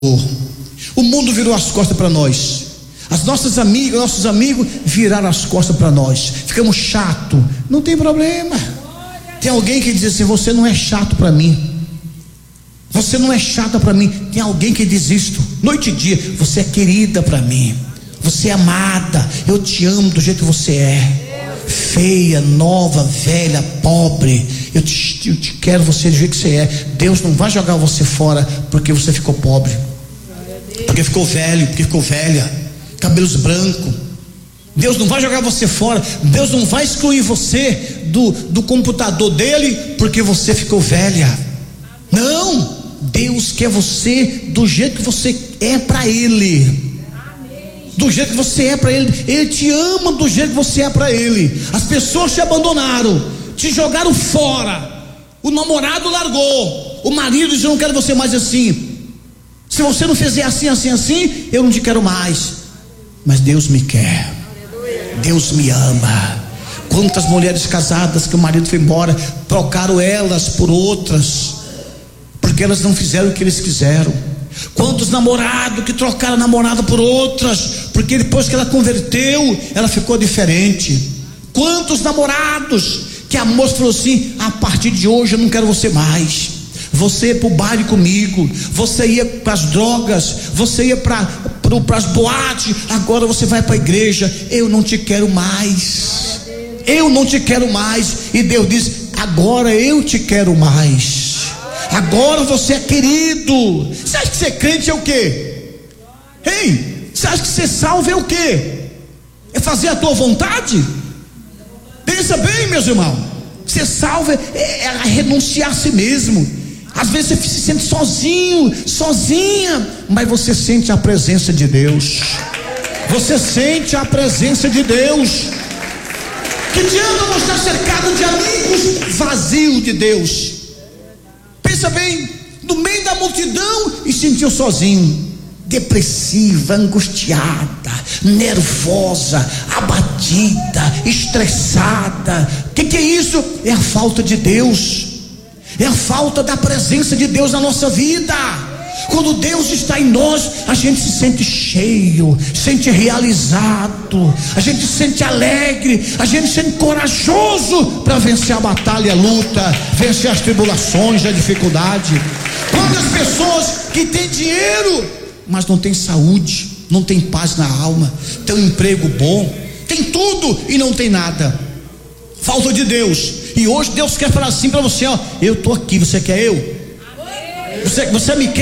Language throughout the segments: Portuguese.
O mundo virou as costas para nós. As nossas amigas, nossos amigos viraram as costas para nós. Ficamos chato. Não tem problema. Tem alguém que diz assim: você não é chato para mim. Você não é chata para mim. Tem alguém que diz isto noite e dia: você é querida para mim. Você é amada. Eu te amo do jeito que você é. Feia, nova, velha, pobre, eu te quero você do jeito que você é. Deus não vai jogar você fora porque você ficou pobre, porque ficou velho, porque ficou velha, cabelos brancos. Deus não vai jogar você fora. Deus não vai excluir você do computador dele porque você ficou velha. Não, Deus quer você do jeito que você é para ele. Do jeito que você é para ele. Ele te ama do jeito que você é para ele. As pessoas te abandonaram, te jogaram fora. O namorado largou. O marido disse: eu não quero você mais assim. Se você não fizer assim, assim, assim, eu não te quero mais. Mas Deus me quer. Deus me ama. Quantas mulheres casadas que o marido foi embora, trocaram elas por outras, porque elas não fizeram o que eles quiseram. Quantos namorados que trocaram a namorada por outras, porque depois que ela converteu, ela ficou diferente. Quantos namorados que a moça falou assim: a partir de hoje eu não quero você mais. Você ia para o baile comigo, você ia para as drogas, você ia para as boates, agora você vai para a igreja. Eu não te quero mais. Eu não te quero mais. E Deus diz: agora eu te quero mais. Agora você é querido. Você acha que ser crente é o quê? Ei, você acha que ser salvo é o quê? É fazer a tua vontade? Pensa bem, meus irmãos. Ser salvo é renunciar a si mesmo. Às vezes você se sente sozinho, sozinha, mas você sente a presença de Deus. Você sente a presença de Deus. Que adianta você estar cercado de amigos vazio de Deus? Pensa bem, no meio da multidão e sentiu sozinho, depressiva, angustiada, nervosa, abatida, estressada. O que é isso? É a falta de Deus. É a falta da presença de Deus na nossa vida. Quando Deus está em nós, a gente se sente cheio, sente realizado, a gente se sente alegre, a gente se sente corajoso para vencer a batalha, a luta, vencer as tribulações, a dificuldade. Quantas pessoas que têm dinheiro, mas não tem saúde, não tem paz na alma, tem um emprego bom, tem tudo e não tem nada. Falta de Deus. E hoje Deus quer falar assim para você: ó, eu estou aqui, você quer eu? Você me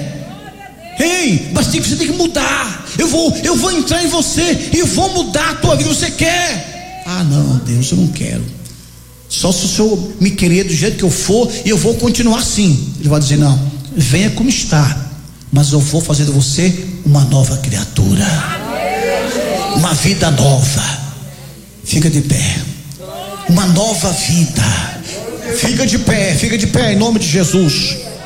quer? Ei, mas você tem que mudar. Eu vou entrar em você e eu vou mudar a tua vida. Você quer? Ah, não, Deus, eu não quero. Só se o Senhor me querer do jeito que eu for, e eu vou continuar assim. Ele vai dizer: não, venha como está, mas eu vou fazer de você uma nova criatura, uma vida nova. Fica de pé. Uma nova vida. Fica de pé em nome de Jesus.